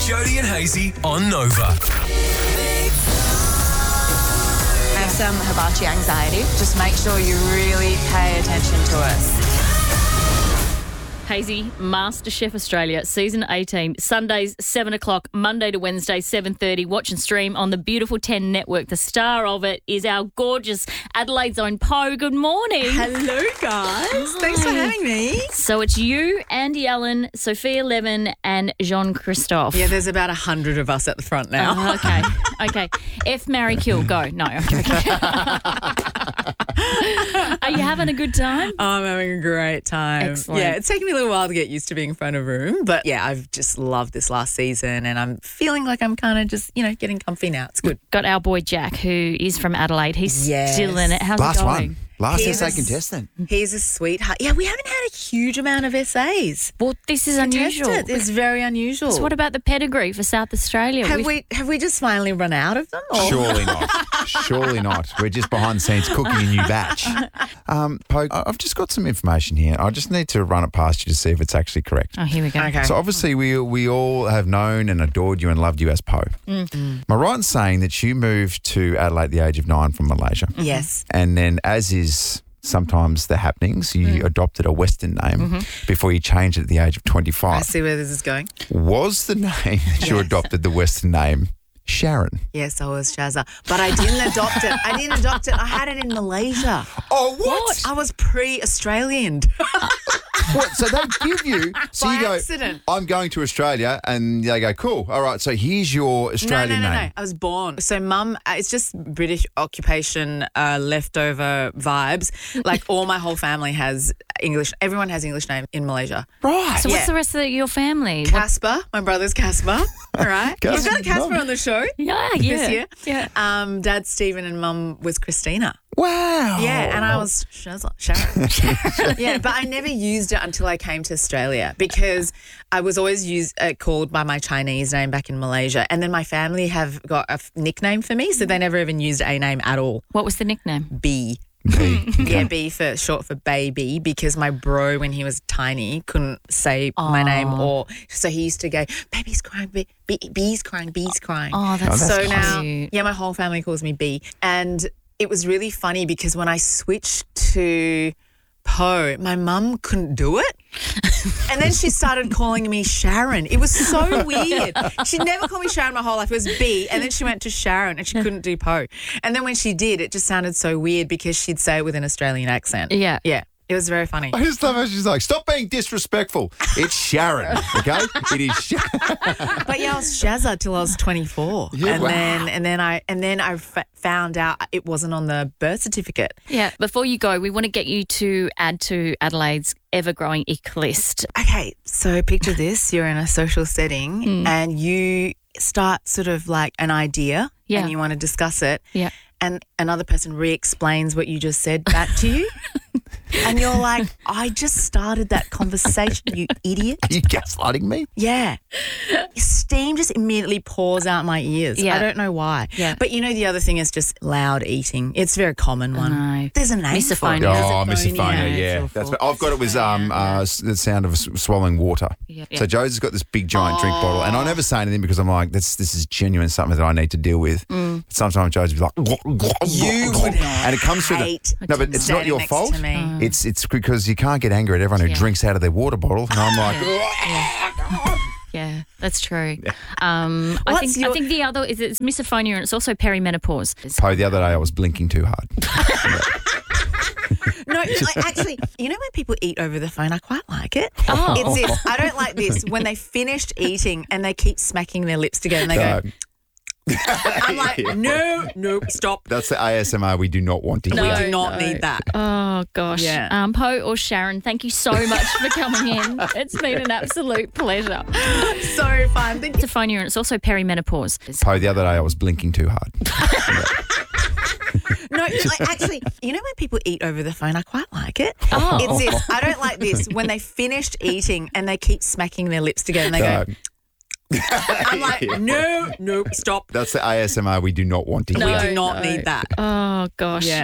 Jody and Hazy on Nova. I have some hibachi anxiety. Just make sure you really pay attention to us. Hazy, MasterChef Australia, Season 18, Sundays, 7 o'clock, Monday to Wednesday, 7:30. Watch and stream on the beautiful 10 network. The star of it is our gorgeous Adelaide's own Poe. Good morning. Hello, guys. Thanks for having me. So it's you, Andy Allen, Sophia Levin and Jean-Christophe. Yeah, there's about 100 of us at the front now. Okay. F, marry, kill, go. No, I'm joking. Are you having a good time? I'm having a great time. Excellent. Yeah, it's taken me a little while to get used to being in front of a room, but yeah, I've just loved this last season and I'm feeling like I'm kind of just, getting comfy now. It's good. Got our boy Jack, who is from Adelaide. He's still in it. How's Last it going? one. Last He's essay a- contestant. He's a sweetheart. Yeah, we haven't had a huge amount of essays. Well, this is unusual. Contested. It's very unusual. So what about the pedigree for South Australia? have we just finally run out of them? Or? Surely not. Surely not. We're just behind the scenes cooking a new batch. Poe, I've just got some information here. I just need to run it past you to see if it's actually correct. Oh, here we go. Okay. So obviously we all have known and adored you and loved you as Poe. Am I right in saying that you moved to Adelaide at the age of 9 from Malaysia? Yes. And then, as is sometimes the happenings, you adopted a Western name before you changed it at the age of I 25. see where this is going. Was the name that you Yes. adopted, the Western name, Sharon? Yes, I was Shazza, but I didn't adopt it. I had it in Malaysia. Oh, what? I was pre-Australian. What? So they give you, so By you go, accident. I'm going to Australia, and they go, cool, all right, so here's your Australian No. name. I was born. So mum, it's just British occupation leftover vibes. Like all my whole family has English. Everyone has English name in Malaysia. Right. So what's Yeah. the rest of your family? Casper, my brother's Casper. All right. We've Casper, got a Casper mum. on the show Yeah. this year. Yeah. Dad Stephen and mum was Christina. Wow. Yeah, and I was Sharon. Yeah, but I never used it until I came to Australia because I was always called by my Chinese name back in Malaysia. And then my family have got a nickname for me, so they never even used a name at all. What was the nickname? B. Yeah, B for short for baby, because my bro, when he was tiny, couldn't say my name, or so he used to go, baby's crying, B's crying, B's crying. Oh, that's so cute. now, yeah, my whole family calls me B. And it was really funny because when I switched to Poe, my mum couldn't do it. And then she started calling me Sharon. It was so weird. She'd never called me Sharon my whole life. It was B. And then she went to Sharon and she couldn't do Poe. And then when she did, it just sounded so weird because she'd say it with an Australian accent. Yeah. Yeah. It was very funny. I just love how she's like, stop being disrespectful. It's Sharon, okay? It is Sharon. But yeah, I was Shazza till I was 24. Yeah, and wow. then I found out it wasn't on the birth certificate. Yeah. Before you go, we want to get you to add to Adelaide's ever-growing ick list. Okay, so picture this. You're in a social setting and you start sort of like an idea Yeah. and you want to discuss it. Yeah. And another person re-explains what you just said back to you. And you're like, I just started that conversation, you idiot. Are you gaslighting me? Yeah. Steam just immediately pours out my ears. Yeah. I don't know why. Yeah. But you know, the other thing is just loud eating. It's a very common one. know. There's a name for it. Misophonia. Oh, Misophonia. misophonia, yeah. That's. I've got it was the sound of swallowing water. Yeah. So Joe's got this big giant drink bottle, and I never say anything because I'm like, this is genuine something that I need to deal with. But sometimes Joe's be like, You would and it comes through hate the. No, but it's not standing your next fault. to me. It's because you can't get angry at everyone who Yeah. drinks out of their water bottle, and I'm like, Yeah, that's true. I What's think your- I think the other is it's misophonia and it's also perimenopause. Poe, the other day I was blinking too hard. No, actually, you know when people eat over the phone, I quite like it. Oh. It's this. I don't like this. When they finished eating and they keep smacking their lips together and they go, I'm like, no, stop. That's the ASMR we do not want to We hear. do not need that. Oh gosh. Yeah. Poe or Sharon, thank you so much for coming in. It's been an absolute pleasure. So fun. Thank you. Misophonia and it's also perimenopause. Poe, the other day I was blinking too hard. No, actually, you know when people eat over the phone, I quite like it. Oh. It's this. I don't like this. When they finished eating and they keep smacking their lips together and they go, I'm like, no, stop. That's the ASMR we do not want to hear. We do not need that. Oh gosh. Yeah.